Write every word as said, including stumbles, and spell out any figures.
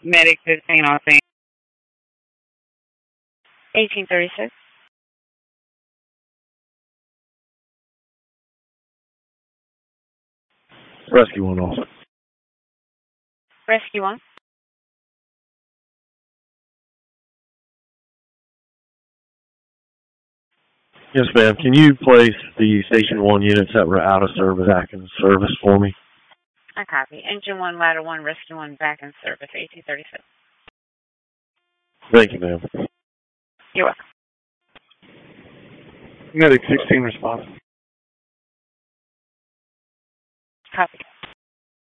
Medic fifteen on scene. eighteen thirty-six. Rescue one also. Rescue one. Yes, ma'am. Can you place the Station one units that were out of service back in service for me? I copy. Engine one, ladder one, rescue one, back in service. eighteen thirty-six. Thank you, ma'am. You're welcome. Medic sixteen response. Copy.